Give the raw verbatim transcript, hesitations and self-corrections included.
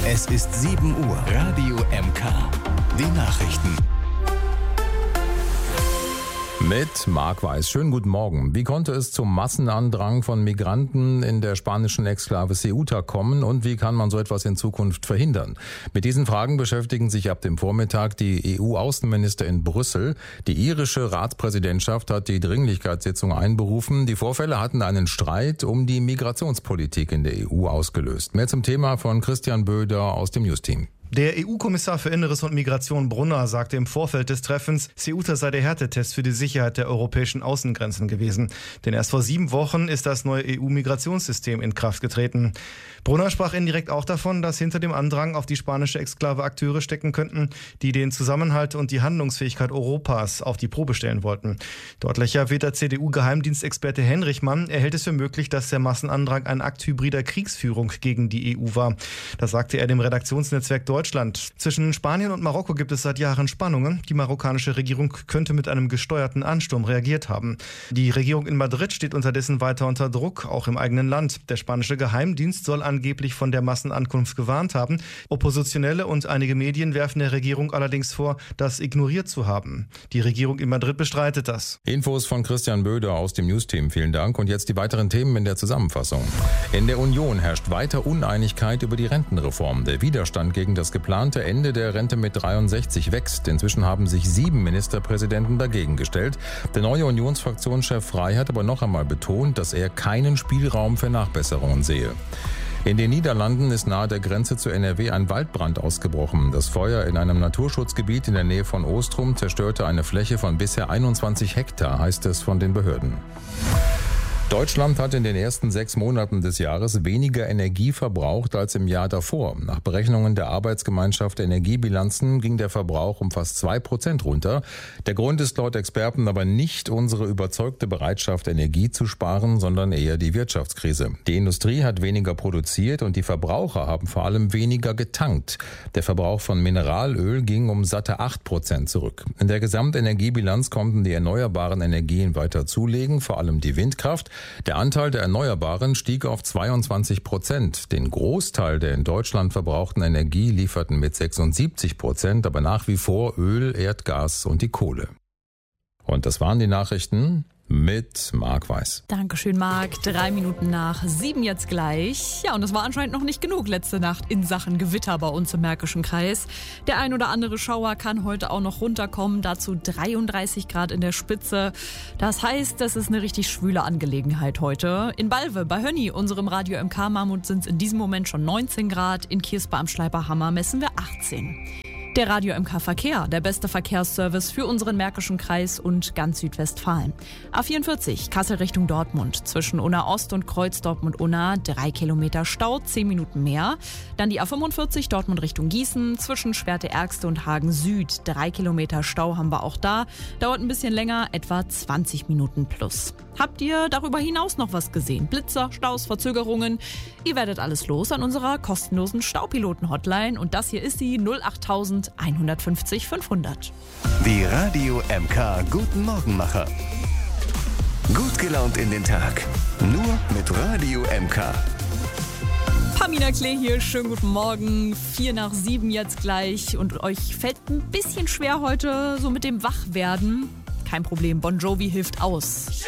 Es ist sieben Uhr. Radio M K. Die Nachrichten. Mit Marc Weiß. Schönen guten Morgen. Wie konnte es zum Massenandrang von Migranten in der spanischen Exklave Ceuta kommen und wie kann man so etwas in Zukunft verhindern? Mit diesen Fragen beschäftigen sich ab dem Vormittag die E U-Außenminister in Brüssel. Die irische Ratspräsidentschaft hat die Dringlichkeitssitzung einberufen. Die Vorfälle hatten einen Streit um die Migrationspolitik in der E U ausgelöst. Mehr zum Thema von Christian Böder aus dem News-Team. Der E U-Kommissar für Inneres und Migration Brunner sagte im Vorfeld des Treffens, Ceuta sei der Härtetest für die Sicherheit der europäischen Außengrenzen gewesen. Denn erst vor sieben Wochen ist das neue E U-Migrationssystem in Kraft getreten. Brunner sprach indirekt auch davon, dass hinter dem Andrang auf die spanische Exklave Akteure stecken könnten, die den Zusammenhalt und die Handlungsfähigkeit Europas auf die Probe stellen wollten. Deutlicher wird der C D U-Geheimdienstexperte Henrichmann. Er hält es für möglich, dass der Massenandrang ein Akt hybrider Kriegsführung gegen die E U war. Das sagte er dem Redaktionsnetzwerk Deutschland. Deutschland. Zwischen Spanien und Marokko gibt es seit Jahren Spannungen. Die marokkanische Regierung könnte mit einem gesteuerten Ansturm reagiert haben. Die Regierung in Madrid steht unterdessen weiter unter Druck, auch im eigenen Land. Der spanische Geheimdienst soll angeblich von der Massenankunft gewarnt haben. Oppositionelle und einige Medien werfen der Regierung allerdings vor, das ignoriert zu haben. Die Regierung in Madrid bestreitet das. Infos von Christian Böder aus dem News-Team. Vielen Dank. Und jetzt die weiteren Themen in der Zusammenfassung. In der Union herrscht weiter Uneinigkeit über die Rentenreform. Der Widerstand gegen das geplante Ende der Rente mit dreiundsechzig wächst. Inzwischen haben sich sieben Ministerpräsidenten dagegen gestellt. Der neue Unionsfraktionschef Frey hat aber noch einmal betont, dass er keinen Spielraum für Nachbesserungen sehe. In den Niederlanden ist nahe der Grenze zu N R W ein Waldbrand ausgebrochen. Das Feuer in einem Naturschutzgebiet in der Nähe von Oostrum zerstörte eine Fläche von bisher einundzwanzig Hektar, heißt es von den Behörden. Deutschland hat in den ersten sechs Monaten des Jahres weniger Energie verbraucht als im Jahr davor. Nach Berechnungen der Arbeitsgemeinschaft Energiebilanzen ging der Verbrauch um fast zwei Prozent runter. Der Grund ist laut Experten aber nicht unsere überzeugte Bereitschaft, Energie zu sparen, sondern eher die Wirtschaftskrise. Die Industrie hat weniger produziert und die Verbraucher haben vor allem weniger getankt. Der Verbrauch von Mineralöl ging um satte acht Prozent zurück. In der Gesamtenergiebilanz konnten die erneuerbaren Energien weiter zulegen, vor allem die Windkraft. Der Anteil der Erneuerbaren stieg auf zweiundzwanzig Prozent. Den Großteil der in Deutschland verbrauchten Energie lieferten mit sechsundsiebzig Prozent, aber nach wie vor Öl, Erdgas und die Kohle. Und das waren die Nachrichten mit Marc Weiß. Dankeschön, Marc. Drei Minuten nach sieben jetzt gleich. Ja, und das war anscheinend noch nicht genug letzte Nacht in Sachen Gewitter bei uns im Märkischen Kreis. Der ein oder andere Schauer kann heute auch noch runterkommen. Dazu dreiunddreißig Grad in der Spitze. Das heißt, das ist eine richtig schwüle Angelegenheit heute. In Balve bei Hönni, unserem Radio M K-Mammut, sind es in diesem Moment schon neunzehn Grad. In Kirspe am Schleiperhammer messen wir achtzehn. Der Radio M K Verkehr, der beste Verkehrsservice für unseren Märkischen Kreis und ganz Südwestfalen. A vierundvierzig, Kassel Richtung Dortmund. Zwischen Unna Ost und Kreuz Dortmund-Unna drei Kilometer Stau, zehn Minuten mehr. Dann die A fünfundvierzig, Dortmund Richtung Gießen. Zwischen Schwerte-Ärgste und Hagen Süd drei Kilometer Stau haben wir auch da. Dauert ein bisschen länger, etwa zwanzig Minuten plus. Habt ihr darüber hinaus noch was gesehen? Blitzer, Staus, Verzögerungen? Ihr werdet alles los an unserer kostenlosen Staupiloten-Hotline. Und das hier ist die null acht eins fünf null fünfhundert. Die Radio M K Guten Morgenmacher. Gut gelaunt in den Tag. Nur mit Radio M K. Pamina Klee hier, schönen guten Morgen. Vier nach sieben jetzt gleich. Und euch fällt ein bisschen schwer heute so mit dem Wachwerden. Kein Problem, Bon Jovi hilft aus.